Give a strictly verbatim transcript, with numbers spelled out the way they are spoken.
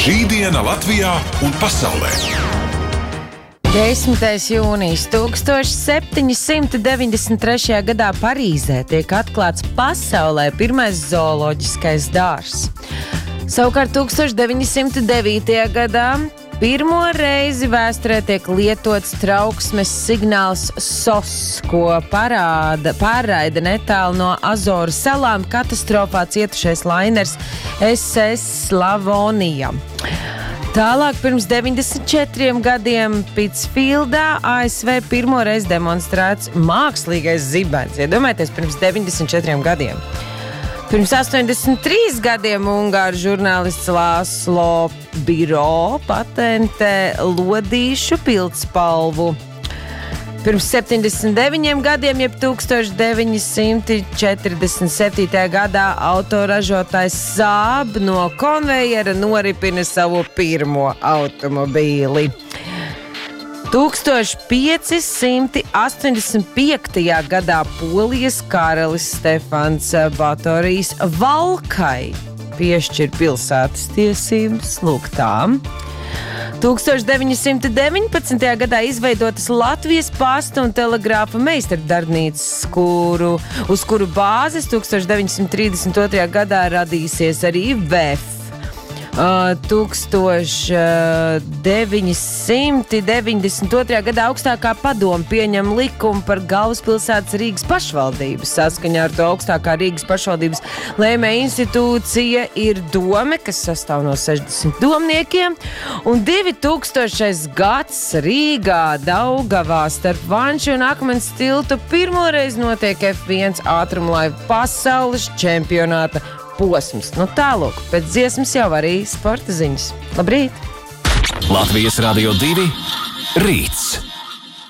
Šī diena Latvijā un pasaulē. desmitais jūnijas tūkstoš septiņi simti deviņdesmit trešajā gadā Parīzē tiek atklāts pasaulē pirmais zooloģiskais dārzs. Savukārt tūkstoš deviņi simti devītajā gadā pirmo reizi vēsturē tiek lietots trauksmes signāls S O S, ko parāda, pārraida netālu no Azoru salām katastrofā cietušais lainers S S Slavonija. Tālāk pirms deviņdesmit četriem gadiem Pitsfīldā A S V pirmo reizi demonstrēts mākslīgais zibens. Iedomājieties, pirms deviņdesmit četriem gadiem. Pirms astoņdesmit trīs gadiem ungāru žurnālists Lāslo Biro patentē lodīšu pildspalvu. Pirms septiņdesmit deviņiem gadiem, jeb tūkstoš deviņi simti četrdesmit septītajā gadā, autoražotājs Saab no konvejera noripina savu pirmo automobīli. tūkstoš pieci simti astoņdesmit piektajā gadā Polijas karalis Stefans Batorijs Valkai piešķir pilsētas tiesības. Lūk tām. tūkstoš deviņi simti deviņpadsmitajā gadā izveidotas Latvijas pasta un telegrāfa meistardarbnīcas, kuru, uz kuru bāzes tūkstoš deviņi simti trīsdesmit otrajā gadā radīsies arī V E F. Uh, tūkstoš deviņi simti deviņdesmit otrajā gadā augstākā padome pieņem likumu par galvaspilsētas Rīgas pašvaldību. Saskaņā ar to augstākā Rīgas pašvaldības lēmēja institūcija ir dome, kas sastāv no sešdesmit domniekiem, un divtūkstošais gads Rīgā Daugavā starp Vanšu un Akmens tiltu pirmoreiz notiek F viens ātrumlaivu pasaules čempionāta posms. Nu tālūk, pēc dziesmas jau arī sporta ziņas. Labrīt! Latvijas Radio divi rīts.